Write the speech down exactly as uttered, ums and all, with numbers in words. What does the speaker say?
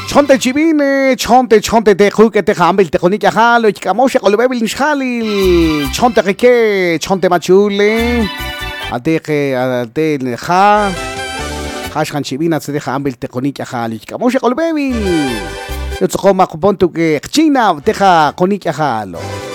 Chonte chivine, chonte, chonte te juke te hambil te conilla jalo, y camosha colbebil jalil, chonte que, chonte machule, adeje, ade ja, hashkan chivina se deja hambil te conilla jalo, y camosha colbebil. Yo te como pontu que china deja conilla jalo.